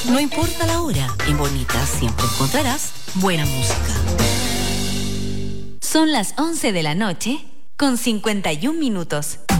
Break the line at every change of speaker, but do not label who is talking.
No importa la hora, en Bonita siempre encontrarás buena música.
Son las 11 de la noche con 51 minutos.